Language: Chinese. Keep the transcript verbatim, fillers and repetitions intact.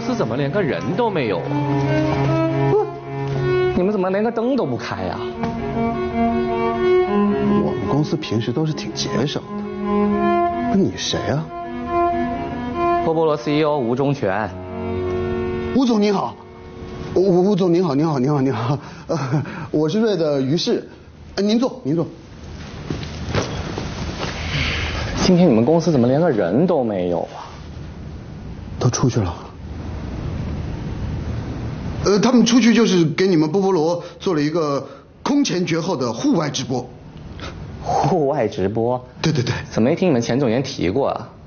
司怎么连个人都没有啊？不，你们怎么连个灯都不开呀？ 我们公司平时都是挺节省的。那你谁啊？ 波波罗 C E O 吴忠全。 吴总您好，吴吴总您好，您好，您好，您好。呃，我是瑞的于适，呃，您坐，您坐。 今天你们公司怎么连个人都没有啊？ 都出去了。呃，他们出去就是给你们波波罗做了一个空前绝后的户外直播。 户外直播？ 对对对。 怎么没听你们钱总监提过啊？